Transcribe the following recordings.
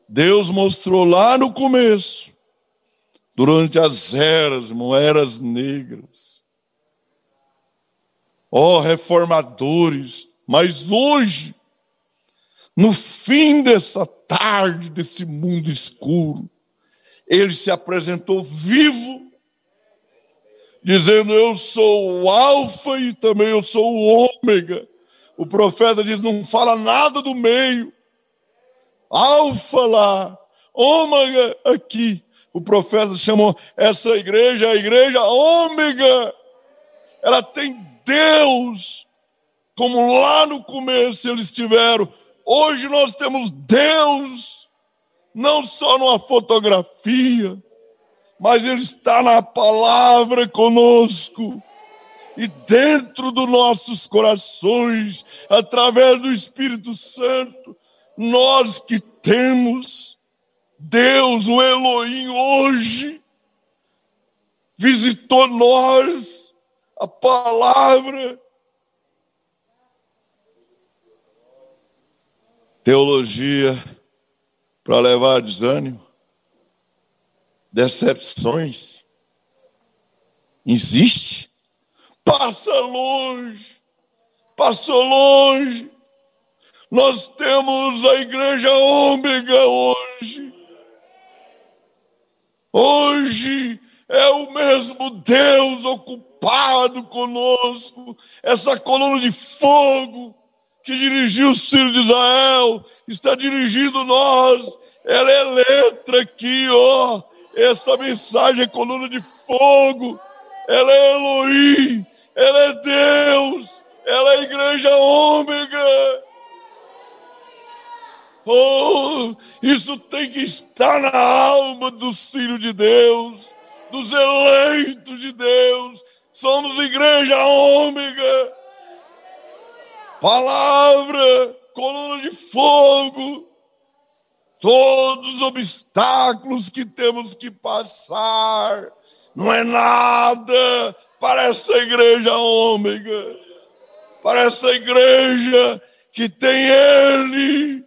Deus mostrou lá no começo, durante as eras negras. Reformadores, mas hoje, no fim dessa tarde, desse mundo escuro, ele se apresentou vivo, dizendo: eu sou o alfa e também eu sou o ômega. O profeta diz: não fala nada do meio. Alfa lá, ômega aqui. O profeta chamou essa igreja a igreja ômega. Ela tem Deus, como lá no começo eles tiveram. Hoje nós temos Deus, não só numa fotografia, mas Ele está na palavra conosco. E dentro dos nossos corações, através do Espírito Santo, nós que temos Deus, o Elohim, hoje, visitou nós, a palavra. Teologia para levar desânimo, decepções, existe? Passou longe. Nós temos a igreja ômega hoje. Hoje é o mesmo Deus ocupado conosco. Essa coluna de fogo que dirigiu os filhos de Israel está dirigindo nós. Ela é letra aqui, ó. Essa mensagem é coluna de fogo. Ela é Elohim. Ela é Deus. Ela é a igreja ômega. Isso tem que estar na alma dos filhos de Deus, dos eleitos de Deus. Somos igreja ômega. Palavra, coluna de fogo. Todos os obstáculos que temos que passar não é nada para essa igreja ômega, para essa igreja que tem Ele.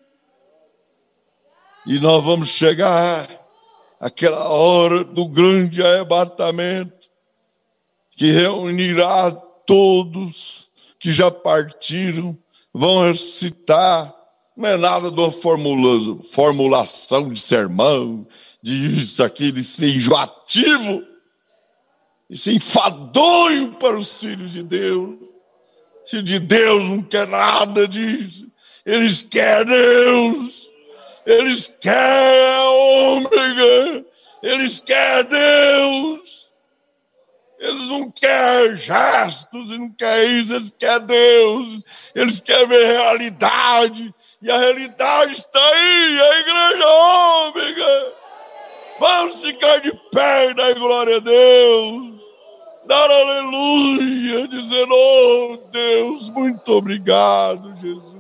E nós vamos chegar àquela hora do grande arrebatamento, que reunirá todos que já partiram, vão ressuscitar. Não é nada de uma formulação de sermão, de isso aqui, de ser enjoativo. Isso é enfadonho para os filhos de Deus. Os filhos de Deus não quer nada disso. Eles querem Deus. Eles querem a ômega. Eles querem Deus. Eles não querem gestos, eles não querem isso, eles querem Deus. Eles querem ver realidade. E a realidade está aí, a igreja ômega. Vamos ficar de pé e dar glória a Deus. Dar aleluia, dizendo: oh Deus, muito obrigado, Jesus.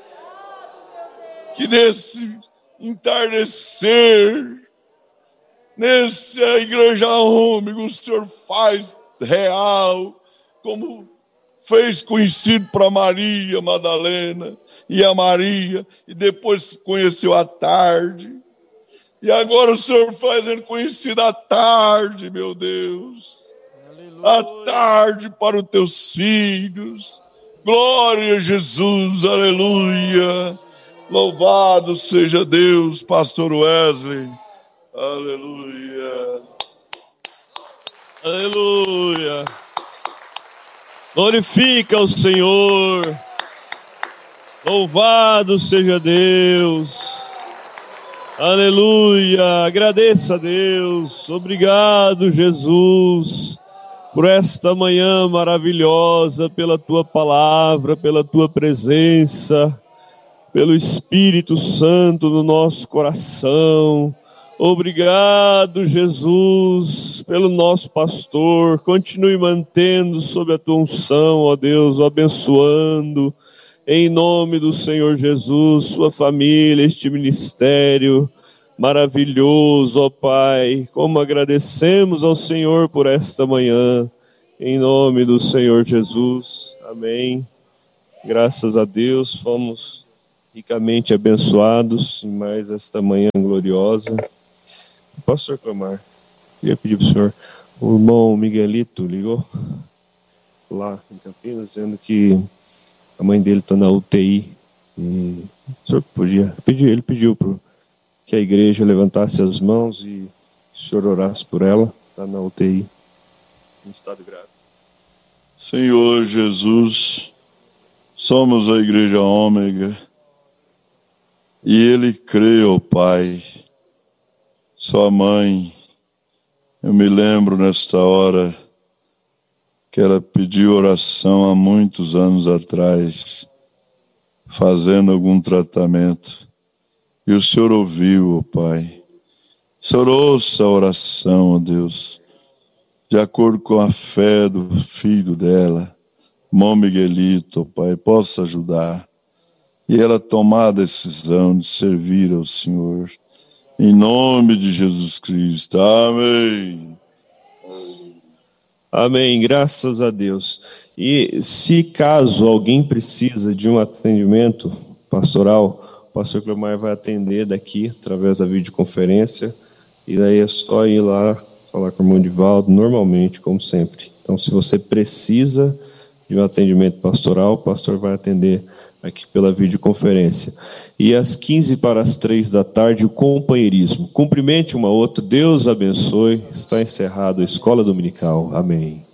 Que nesse entardecer, nessa igreja ômega, o Senhor faz real, como fez conhecido para Maria Madalena e a Maria, e depois conheceu à tarde. E agora o Senhor fazendo conhecido à tarde, meu Deus. À tarde para os teus filhos. Glória a Jesus, aleluia. Louvado seja Deus, pastor Wesley. Aleluia. Aleluia. Glorifica o Senhor. Louvado seja Deus. Aleluia. Agradeça a Deus. Obrigado, Jesus, por esta manhã maravilhosa, pela tua palavra, pela tua presença, pelo Espírito Santo no nosso coração. Obrigado, Jesus, pelo nosso pastor. Continue mantendo sob a tua unção, ó Deus, o abençoando, em nome do Senhor Jesus, sua família, este ministério maravilhoso, ó Pai. Como agradecemos ao Senhor por esta manhã, em nome do Senhor Jesus. Amém. Graças a Deus, vamos ricamente abençoados em mais esta manhã gloriosa. Pastor Clamar, queria pedir para o senhor, o irmão Miguelito ligou lá em Campinas, dizendo que a mãe dele está na UTI. E o senhor podia pedir, ele pediu que a igreja levantasse as mãos e o senhor orasse por ela, está na UTI, em estado grave. Senhor Jesus, somos a Igreja Ômega e ele crê, ó Pai. Sua mãe, eu me lembro nesta hora que ela pediu oração há muitos anos atrás, fazendo algum tratamento, e o Senhor ouviu, ó Pai. O Senhor ouça a oração, ó Deus, de acordo com a fé do filho dela, irmão Miguelito, ó Pai, possa ajudar, e ela tomar a decisão de servir ao Senhor, em nome de Jesus Cristo, amém. Amém, graças a Deus. E se caso alguém precisa de um atendimento pastoral, o pastor Clemar vai atender daqui, através da videoconferência, e daí é só ir lá falar com o irmão Divaldo, normalmente, como sempre. Então, se você precisa de um atendimento pastoral, o pastor vai atender aqui pela videoconferência. E às 2:45, o companheirismo. Cumprimente um ao outro, Deus abençoe. Está encerrado a Escola Dominical. Amém.